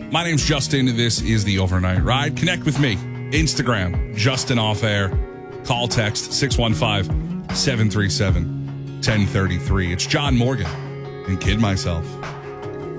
My name's Justin. This is the Overnight Ride. Connect with me. Instagram, Justin Off Air. Call text 615-737-1033. It's John Morgan and Kid Myself.